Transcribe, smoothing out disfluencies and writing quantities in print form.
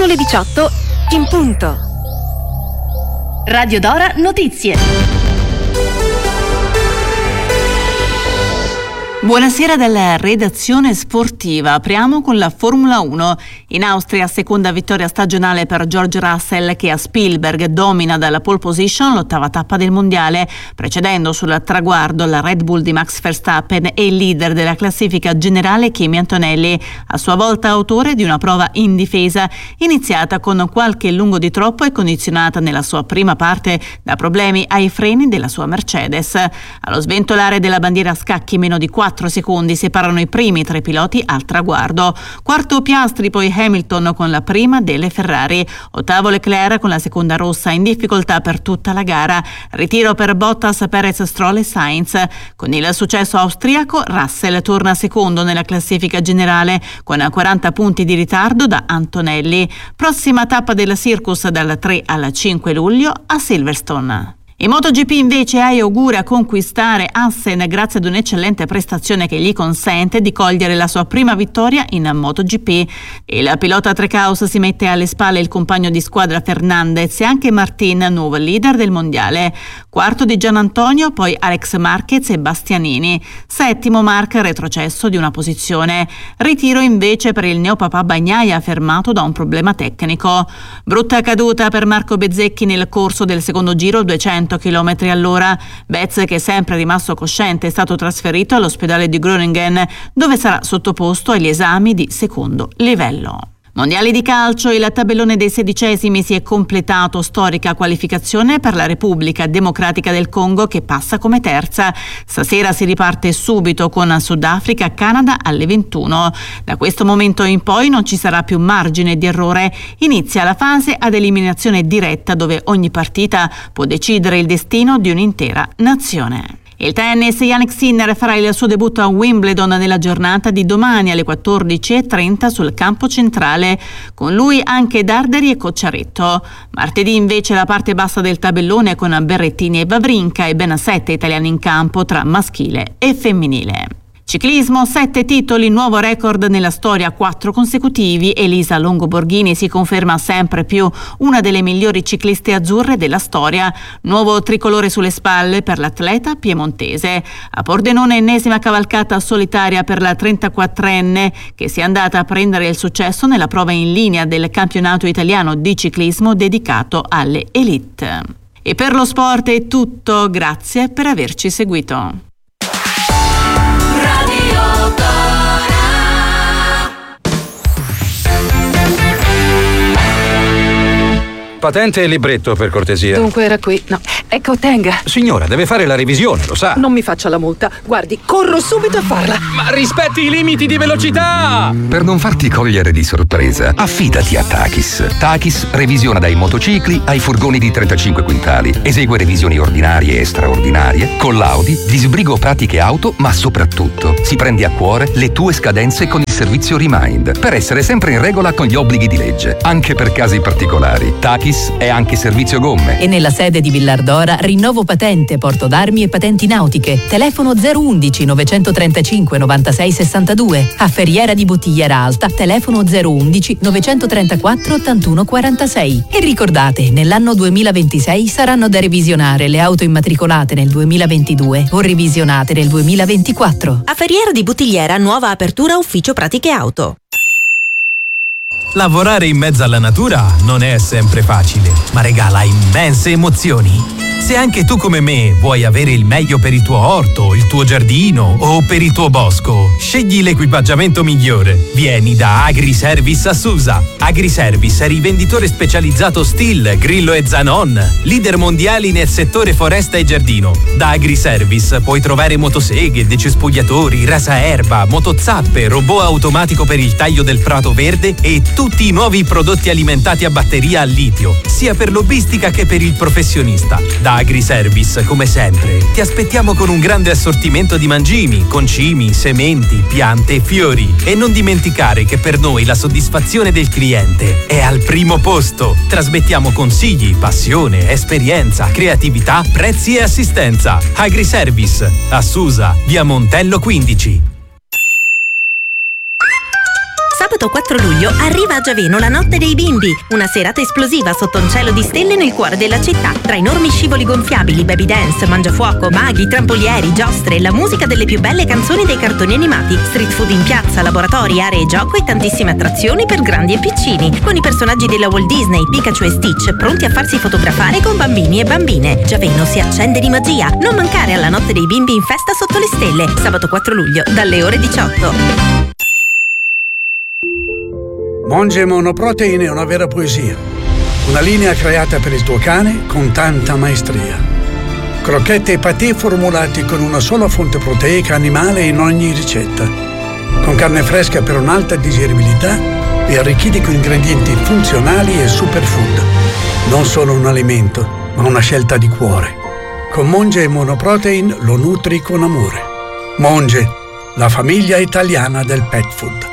le 18 in punto. Radio Dora Notizie. Buonasera dalla redazione sportiva. Apriamo con la Formula 1. In Austria, seconda vittoria stagionale per George Russell, che a Spielberg domina dalla pole position l'ottava tappa del mondiale, precedendo sul traguardo la Red Bull di Max Verstappen e il leader della classifica generale Kimi Antonelli, a sua volta autore di una prova in difesa iniziata con qualche lungo di troppo e condizionata nella sua prima parte da problemi ai freni della sua Mercedes. Allo sventolare della bandiera a scacchi, meno di 4 secondi separano i primi 3 piloti al traguardo. Quarto Piastri, poi Hamilton con la prima delle Ferrari. Ottavo Leclerc con la seconda rossa, in difficoltà per tutta la gara. Ritiro per Bottas, Perez, Stroll e Sainz. Con il successo austriaco, Russell torna secondo nella classifica generale con 40 punti di ritardo da Antonelli. Prossima tappa della Circus dal 3 al 5 luglio a Silverstone. In MotoGP invece augura conquistare Assen grazie ad un'eccellente prestazione che gli consente di cogliere la sua prima vittoria in MotoGP. Il pilota Trecaus si mette alle spalle il compagno di squadra Fernandez e anche Martin, nuovo leader del mondiale. Quarto di Gianantonio, poi Alex Marquez e Bastianini. Settimo Marc, retrocesso di una posizione. Ritiro invece per il neopapà Bagnaia, fermato da un problema tecnico. Brutta caduta per Marco Bezzecchi nel corso del secondo giro, 200 km all'ora. Bez, che è sempre rimasto cosciente, è stato trasferito all'ospedale di Groningen, dove sarà sottoposto agli esami di secondo livello. Mondiali di calcio, il tabellone dei 16esimi si è completato, storica qualificazione per la Repubblica Democratica del Congo che passa come terza. Stasera si riparte subito con Sudafrica-Canada alle 21. Da questo momento in poi non ci sarà più margine di errore. Inizia la fase ad eliminazione diretta dove ogni partita può decidere il destino di un'intera nazione. Il tennis, Jannik Sinner farà il suo debutto a Wimbledon nella giornata di domani alle 14:30 sul campo centrale. Con lui anche Darderi e Cocciaretto. Martedì invece la parte bassa del tabellone con Berrettini e Wawrinka e ben 7 italiani in campo tra maschile e femminile. Ciclismo, 7 titoli, nuovo record nella storia, 4 consecutivi. Elisa Longo Borghini si conferma sempre più una delle migliori cicliste azzurre della storia. Nuovo tricolore sulle spalle per l'atleta piemontese. A Pordenone, ennesima cavalcata solitaria per la 34enne che si è andata a prendere il successo nella prova in linea del campionato italiano di ciclismo dedicato alle elite. E per lo sport è tutto, grazie per averci seguito. Patente e libretto, per cortesia. Dunque era qui. No, ecco, tenga. Signora, deve fare la revisione, lo sa. Non mi faccia la multa. Guardi, corro subito a farla. Ma rispetti i limiti di velocità! Per non farti cogliere di sorpresa, affidati a Takis. Takis revisiona dai motocicli ai furgoni di 35 quintali. Esegue revisioni ordinarie e straordinarie, con l'Audi, disbrigo pratiche auto, ma soprattutto si prende a cuore le tue scadenze con il servizio Remind, per essere sempre in regola con gli obblighi di legge, anche per casi particolari. Takis è anche servizio gomme. E nella sede di Villardora rinnovo patente, porto d'armi e patenti nautiche. Telefono 011 935 96 62. A Ferriera di Bottigliera Alta, telefono 011 934 81 46. E ricordate, nell'anno 2026 saranno da revisionare le auto immatricolate nel 2022 o revisionate nel 2024. A Ferriera di Bottigliera, nuova apertura ufficio pratiche auto. Lavorare in mezzo alla natura non è sempre facile, ma regala immense emozioni. Se anche tu come me vuoi avere il meglio per il tuo orto, il tuo giardino o per il tuo bosco, scegli l'equipaggiamento migliore. Vieni da Agriservice a Susa. Agriservice è rivenditore specializzato Stihl, Grillo e Zanon, leader mondiali nel settore foresta e giardino. Da Agriservice puoi trovare motoseghe, decespugliatori, rasaerba, motozappe, robot automatico per il taglio del prato verde e tutti i nuovi prodotti alimentati a batteria a litio, sia per lobbistica che per il professionista. Da Agriservice, come sempre, ti aspettiamo con un grande assortimento di mangimi, concimi, sementi, piante e fiori. E non dimenticare che per noi la soddisfazione del cliente è al primo posto. Trasmettiamo consigli, passione, esperienza, creatività, prezzi e assistenza. Agriservice, a Susa, via Montello 15. Sabato 4 luglio arriva a Giaveno la Notte dei Bimbi, una serata esplosiva sotto un cielo di stelle nel cuore della città. Tra enormi scivoli gonfiabili, baby dance, mangiafuoco, maghi, trampolieri, giostre, la musica delle più belle canzoni dei cartoni animati, street food in piazza, laboratori, aree gioco e tantissime attrazioni per grandi e piccini, con i personaggi della Walt Disney, Pikachu e Stitch pronti a farsi fotografare con bambini e bambine. Giaveno si accende di magia. Non mancare alla Notte dei Bimbi in festa sotto le stelle, sabato 4 luglio dalle ore 18. Monge Monoprotein è una vera poesia. Una linea creata per il tuo cane con tanta maestria. Crocchette e patè formulati con una sola fonte proteica animale in ogni ricetta. Con carne fresca per un'alta digeribilità e arricchiti con ingredienti funzionali e superfood. Non solo un alimento, ma una scelta di cuore. Con Monge Monoprotein lo nutri con amore. Monge, la famiglia italiana del pet food.